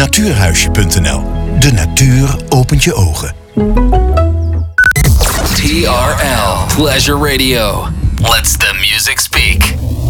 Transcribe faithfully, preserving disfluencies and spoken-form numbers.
natuurhuisje punt n l. De natuur opent je ogen. T R L Pleasure Radio. Let's the music speak.